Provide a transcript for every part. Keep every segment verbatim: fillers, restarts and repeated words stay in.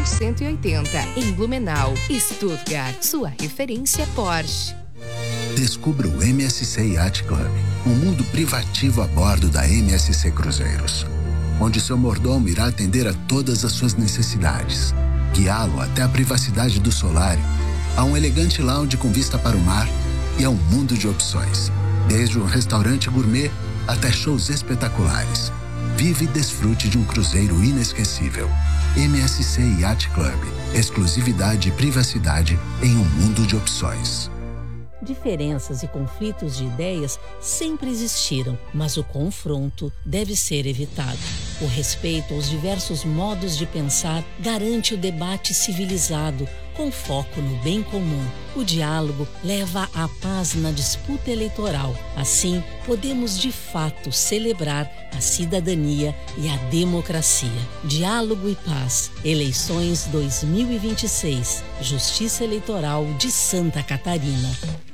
mil cento e oitenta, em Blumenau. Stuttgart, sua referência Porsche. Descubra o M S C Yacht Club, um mundo privativo a bordo da M S C Cruzeiros, onde seu mordomo irá atender a todas as suas necessidades, guiá-lo até a privacidade do solário, a um elegante lounge com vista para o mar e a um mundo de opções, desde um restaurante gourmet até shows espetaculares. Vive e desfrute de um cruzeiro inesquecível. M S C Yacht Club, exclusividade e privacidade em um mundo de opções. Diferenças e conflitos de ideias sempre existiram, mas o confronto deve ser evitado. O respeito aos diversos modos de pensar garante o debate civilizado, com foco no bem comum. O diálogo leva à paz na disputa eleitoral. Assim, podemos de fato celebrar a cidadania e a democracia. Diálogo e paz. Eleições dois mil e vinte e seis. Justiça Eleitoral de Santa Catarina.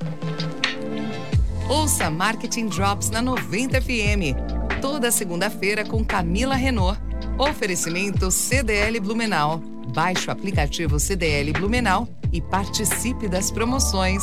Ouça Marketing Drops na noventa F M. Toda segunda-feira com Camila Renault. Oferecimento C D L Blumenau. Baixe o aplicativo C D L Blumenau e participe das promoções.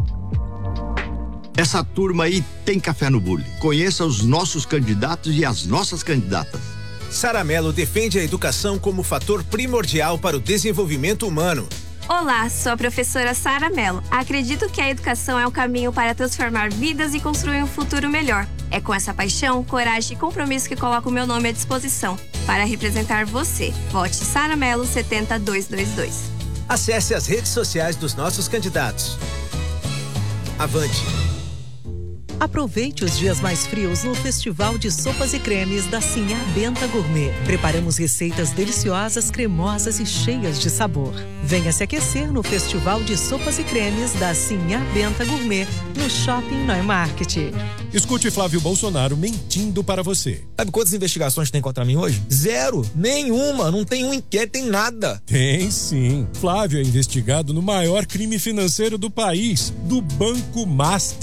Essa turma aí tem café no bule. Conheça os nossos candidatos e as nossas candidatas. Sara Mello defende a educação como fator primordial para o desenvolvimento humano. Olá, sou a professora Sara Mello. Acredito que a educação é um caminho para transformar vidas e construir um futuro melhor. É com essa paixão, coragem e compromisso que coloco o meu nome à disposição para representar você. Vote Sara Mello sete zero dois dois dois. Acesse as redes sociais dos nossos candidatos. Avante! Aproveite os dias mais frios no Festival de Sopas e Cremes da Sinhá Benta Gourmet. Preparamos receitas deliciosas, cremosas e cheias de sabor. Venha se aquecer no Festival de Sopas e Cremes da Sinhá Benta Gourmet, no Shopping Neumarkt. Escute Flávio Bolsonaro mentindo para você. Sabe quantas investigações tem contra mim hoje? Zero. Nenhuma. Não tem um inquérito, tem nada. Tem sim. Flávio é investigado no maior crime financeiro do país, do Banco Master.